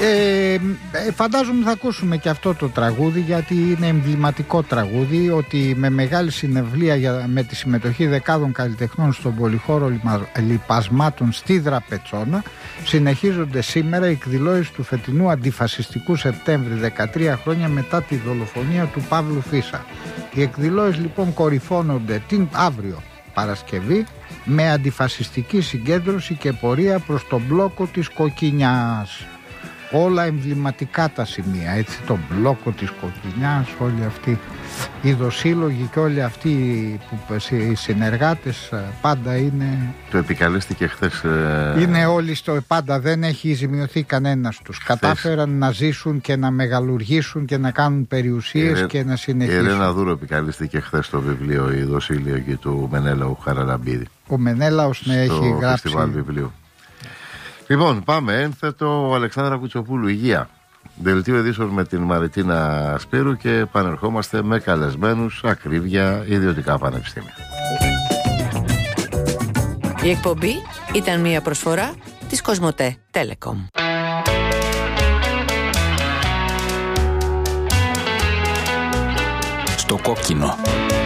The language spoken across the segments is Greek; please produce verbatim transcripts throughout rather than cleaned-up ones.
Ε, φαντάζομαι θα ακούσουμε και αυτό το τραγούδι, γιατί είναι εμβληματικό τραγούδι, ότι με μεγάλη συνευλία για, με τη συμμετοχή δεκάδων καλλιτεχνών στον πολυχώρο λιπασμάτων στη Δραπετσόνα, συνεχίζονται σήμερα οι εκδηλώσεις του φετινού αντιφασιστικού Σεπτέμβρη, δεκατρία χρόνια μετά τη δολοφονία του Παύλου Φίσα. Οι εκδηλώσεις λοιπόν κορυφώνονται την αύριο Παρασκευή με αντιφασιστική συγκέντρωση και πορεία προς τον μπλόκο της Κοκκινιάς. Όλα εμβληματικά τα σημεία, έτσι, το μπλόκο της Κοκκινιάς, όλοι αυτοί οι δοσύλλογοι και όλοι αυτοί που, οι συνεργάτες πάντα είναι... Το επικαλέστηκε χθες... Είναι όλοι στο πάντα, δεν έχει ζημιωθεί κανένας τους. Χθες. Κατάφεραν να ζήσουν και να μεγαλουργήσουν και να κάνουν περιουσίες Ερε... και να συνεχίσουν. Η Ελένα Δούρο επικαλέστηκε χθες το βιβλίο «Η δοσύλλογη» του Μενέλαου Χαραλαμπίδη. Ο Μενέλαος ναι, έχει γράψει... φεστιβάλ βιβλίου. Λοιπόν, πάμε. Ένθετο ο Αλεξάνδρα Κουτσοπούλου, υγεία. Δελτίο ειδήσεων με την Μαριτίνα Σπύρου και επανερχόμαστε με καλεσμένους, ακρίβεια, ιδιωτικά πανεπιστήμια. Η εκπομπή ήταν μια προσφορά της Κοσμοτέ Telecom. Στο κόκκινο.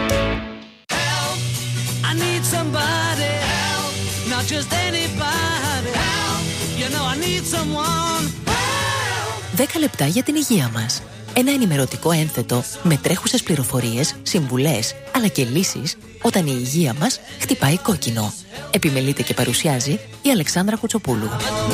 δέκα λεπτά για την υγεία μας. Ένα ενημερωτικό ένθετο με τρέχουσες πληροφορίες, συμβουλές, αλλά και λύσεις όταν η υγεία μας χτυπάει κόκκινο. Επιμελείται και παρουσιάζει η Αλεξάνδρα Κουτσοπούλου.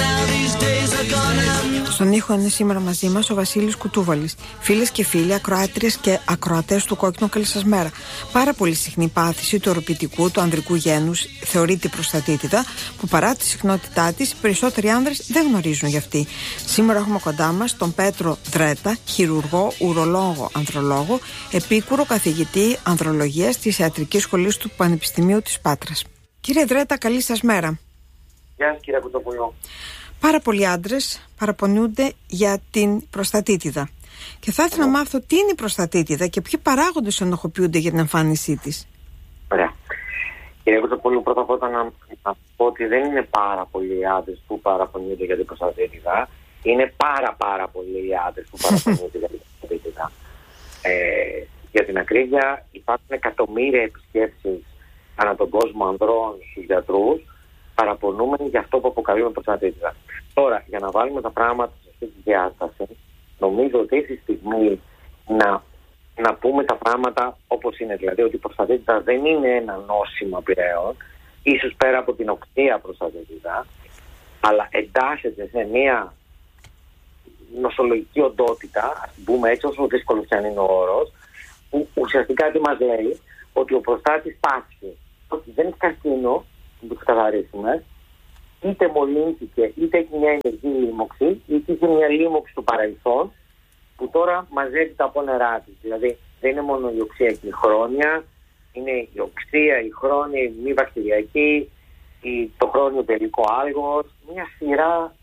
Στον ήχο είναι σήμερα μαζί μας ο Βασίλης Κουτούβαλης. Φίλες και φίλοι, ακροάτριες και ακροατές του Κόκκινου, καλή σας μέρα. Πάρα πολύ συχνή πάθηση του οροπητικού, του ανδρικού γένους θεωρείται προστατίτιδα, που παρά τη συχνότητά της, οι περισσότεροι άνδρες δεν γνωρίζουν γι' αυτή. Σήμερα έχουμε κοντά μας τον Πέτρο Δρέτα, χειρουργό, ουρολόγο, ανδρολόγο, επίκουρο καθηγητή ανδρολογίας της Ιατρικής Σχολής του Πανεπιστημίου της Πάτρας. Κύριε Δρέτα, καλή σας μέρα. Γεια σας, κύριε Κουτσοπούλου. Πάρα πολλοί άντρες παραπονιούνται για την προστατίτιδα. Και θα ήθελα να μάθω τι είναι η προστατίτιδα και ποιοι παράγοντες ενοχοποιούνται για την εμφάνισή της. Ωραία. Κύριε Κουτσοπούλου, πρώτα απ' όλα να, να πω ότι δεν είναι πάρα πολλοί άντρες που παραπονιούνται για την προστατίτιδα. Είναι πάρα πάρα πολλοί άντρες που παραπονιούνται για την προστατίτιδα. Ε, για την ακρίβεια, υπάρχουν εκατομμύρια επισκέψεις ανά τον κόσμο ανδρών στους γιατρούς, παραπονούμενοι για αυτό που αποκαλούμε προστατίτιδα. Τώρα, για να βάλουμε τα πράγματα σε αυτή τη διάσταση, νομίζω ότι έχει στιγμή να, να πούμε τα πράγματα όπως είναι. Δηλαδή, ότι η προστατίτιδα δεν είναι ένα νόσημα πειραιών, ίσως πέρα από την οξία προστατίτιδα, αλλά εντάσσεται σε μια νοσολογική οντότητα, ας την πούμε έτσι, όσο δύσκολο κι αν είναι ο όρος, που ουσιαστικά τι μας λέει, ότι ο προστάτης πάσχει, ότι δεν έχει καρκίνο, να το ξεκαθαρίσουμε, είτε μολύνθηκε, είτε έχει μια ενεργή λίμωξη, είτε είχε μια λίμωξη στο παρελθόν, που τώρα μαζεύει τα απόνερά της. Δηλαδή, δεν είναι μόνο η οξία και η χρόνια, είναι η οξία, η χρόνια, η μη βακτηριακή, η, το χρόνιο τελικό άλγος, μια σειρά,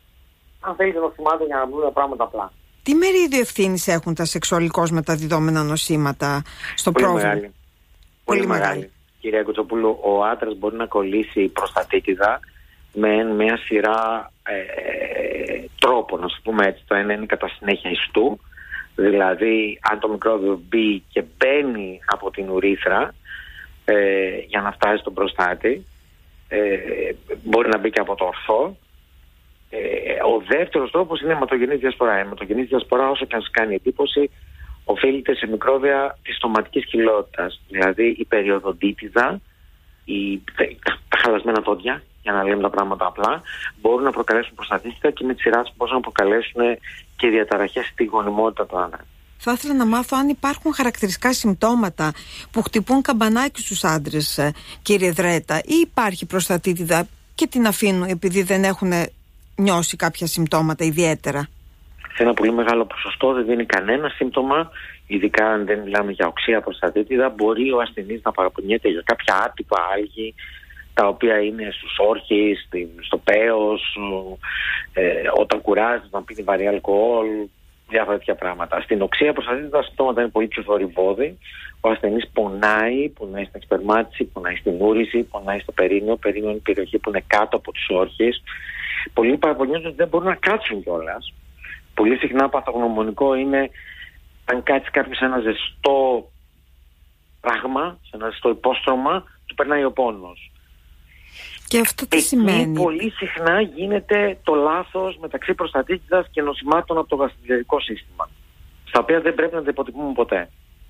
αν θέλετε, νοσημάτων για να βρούμε τα πράγματα απλά. Τι μερίδιο ευθύνης έχουν τα σεξουαλικώς μεταδιδόμενα νοσήματα στο Πολύ πρόβλημα? Μεγάλη. Πολύ, Πολύ μεγάλη. μεγάλη. Κυρία Κουτσοπούλου, ο άντρας μπορεί να κολλήσει προστατίτιδα με μια σειρά ε, τρόπων, να σου πούμε έτσι. Το ένα είναι κατά συνέχεια ιστού, δηλαδή αν το μικρόβιο μπει και μπαίνει από την ουρίθρα ε, για να φτάσει στον προστάτη, ε, μπορεί να μπει και από το ορθό. Ε, ο δεύτερος τρόπος είναι η αιματογενής διασπορά. Η αιματογενής διασπορά, όσο και αν σου κάνει εντύπωση, οφείλεται σε μικρόβια της στοματικής χυλότητας, δηλαδή η περιοδοντίτιδα, η, τα, τα χαλασμένα δόντια, για να λέμε τα πράγματα απλά, μπορούν να προκαλέσουν προστατίτιδα και με τη σειρά τους μπορούν να προκαλέσουν και διαταραχές στη γονιμότητα του άντρα. Θα ήθελα να μάθω αν υπάρχουν χαρακτηριστικά συμπτώματα που χτυπούν καμπανάκι στους άντρες, κύριε Δρέτα, ή υπάρχει προστατίτιδα και την αφήνουν επειδή δεν έχουν νιώσει κάποια συμπτώματα ιδιαίτερα. Σε ένα πολύ μεγάλο ποσοστό δεν δίνει κανένα σύμπτωμα, ειδικά αν δεν μιλάμε για οξία προστατίτιδα. Μπορεί ο ασθενής να παραπονιέται για κάποια άτυπα άλγη, τα οποία είναι στους όρχες, στο πέος, ε, όταν κουράζεται να πίνει βαρύ αλκοόλ, διάφορα τέτοια πράγματα. Στην οξία προστατίτιδα τα συμπτώματα είναι πολύ πιο θορυβώδη. Ο ασθενής πονάει, πονάει στην εξπερμάτιση, πονάει στην ούρηση, πονάει στο περίνιο. Περίνιο είναι η περιοχή που είναι κάτω από τους όρχες. Πολλοί παραπονιούνται ότι δεν μπορούν να κάτσουν κιόλας. πολύ συχνά παθογνωμονικό είναι αν κάτσει κάποιος σε ένα ζεστό πράγμα, σε ένα ζεστό υπόστρωμα, του περνάει ο πόνος. Και αυτό τι Εκεί σημαίνει? πολύ συχνά γίνεται το λάθος μεταξύ προστατήτηδας και νοσημάτων από το γαστρεντερικό σύστημα, στα οποία δεν πρέπει να τα υποτιμούμε ποτέ.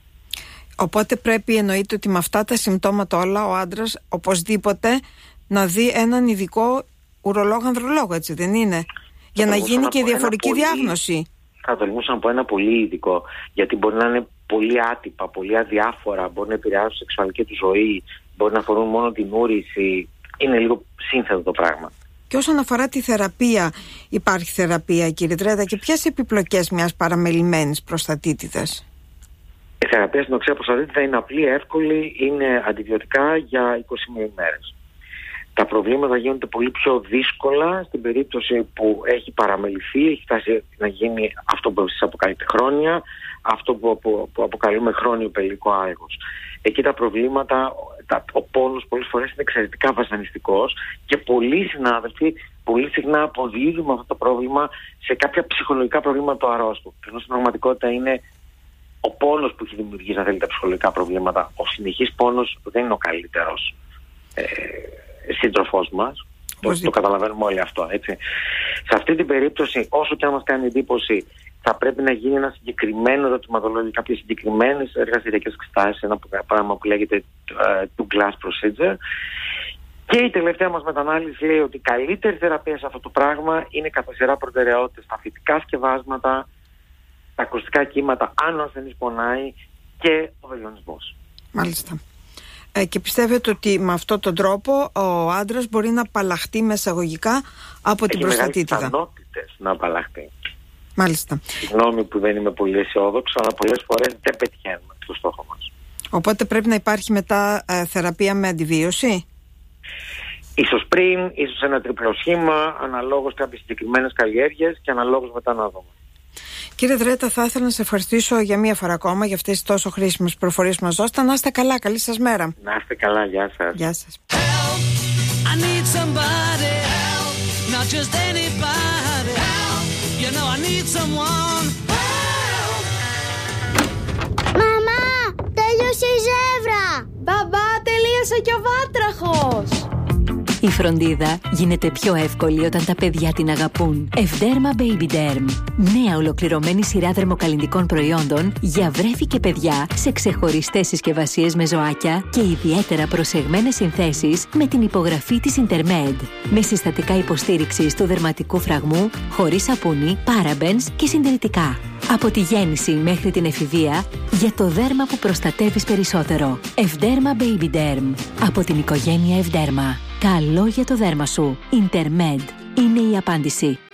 Οπότε πρέπει, εννοείται, ότι με αυτά τα συμπτώματα όλα ο άντρας οπωσδήποτε να δει έναν ειδικό ουρολόγο-ανδρολόγο, έτσι δεν είναι? Για να γίνει και διαφορική πολύ, διάγνωση. Θα τολμούσα να πω ένα πολύ ειδικό, γιατί μπορεί να είναι πολύ άτυπα, πολύ αδιάφορα, μπορεί να επηρεάσουν τη σεξουαλική του ζωή, μπορεί να αφορούν μόνο την ούρηση. Είναι λίγο σύνθετο το πράγμα. Και όσον αφορά τη θεραπεία, υπάρχει θεραπεία, κύριε Δρέτα, και ποιες επιπλοκές μιας παραμελημένης προστατήτηδας? Η θεραπεία στην οξέα προστατήτηδα είναι απλή, εύκολη, είναι αντιβιωτικά για είκοσι μία ημέρες. Τα προβλήματα γίνονται πολύ πιο δύσκολα στην περίπτωση που έχει παραμεληθεί, έχει φτάσει να γίνει αυτό που εσείς αποκαλείτε χρόνια, αυτό που, που, που αποκαλούμε χρόνιο πελικό άγχος. Εκεί τα προβλήματα, τα, ο πόνος πολλές φορές είναι εξαιρετικά βασανιστικός και πολλοί συνάδελφοι πολύ συχνά αποδίδουμε αυτό το πρόβλημα σε κάποια ψυχολογικά προβλήματα του αρρώστου. Ενώ στην πραγματικότητα είναι ο πόνος που έχει δημιουργήσει, αν θέλετε, τα ψυχολογικά προβλήματα. Ο συνεχής πόνος δεν είναι ο καλύτερος ε, σύντροφός μας. Το, το καταλαβαίνουμε όλοι αυτό, έτσι. Σε αυτή την περίπτωση, όσο και αν μας κάνει εντύπωση, θα πρέπει να γίνει ένα συγκεκριμένο ερωτηματολόγιο, κάποιες συγκεκριμένες εργαστηριακές εξετάσεις, ένα πράγμα που λέγεται uh, two glass procedure. Και η τελευταία μας μετανάλυση λέει ότι η καλύτερη θεραπεία σε αυτό το πράγμα είναι κατά σειρά προτεραιότητες τα φυτικά σκευάσματα, τα ακουστικά κύματα, αν ο ασθενής πονάει, και ο βελονισμός. Μάλιστα. Ε, και πιστεύετε ότι με αυτόν τον τρόπο ο άντρας μπορεί να απαλλαχτεί με εισαγωγικά από την προστατήτηδα? Έχει μεγάλες πιθανότητες να απαλλαχτεί. Μάλιστα. Συγγνώμη που δεν είμαι πολύ αισιόδοξο, αλλά πολλές φορές δεν πετυχαίνουμε το στόχο μας. Οπότε πρέπει να υπάρχει μετά ε, θεραπεία με αντιβίωση? Ίσως πριν, ίσως ένα τριπλό σχήμα, αναλόγως κάποιες συγκεκριμένες καλλιέργειες και αναλόγως μετά να δούμε. Κύριε Δρέτα, θα ήθελα να σε ευχαριστήσω για μία φορά ακόμα για αυτές τις τόσο χρήσιμες προφορίες που μας δώσατε. Να είστε καλά, καλή σας μέρα. Να είστε καλά, γεια σας. Γεια σας. Μαμά, τέλειωσε η ζεύρα. Μπαμπά, τελείωσε και ο βάτραχος. Η φροντίδα γίνεται πιο εύκολη όταν τα παιδιά την αγαπούν. Ευδέρμα Baby Derm. Νέα ολοκληρωμένη σειρά δερμοκαλλυντικών προϊόντων για βρέφη και παιδιά σε ξεχωριστές συσκευασίες με ζωάκια και ιδιαίτερα προσεγμένες συνθέσεις με την υπογραφή της Intermed. Με συστατικά υποστήριξης του δερματικού φραγμού, χωρίς σαπούνι, παραμπενς και συντηρητικά. Από τη γέννηση μέχρι την εφηβεία, για το δέρμα που προστατεύεις περισσότερο. Ευδέρμα Baby Derm. Από την οικογένεια Ευδέρμα. Καλό για το δέρμα σου. Intermed είναι η απάντηση.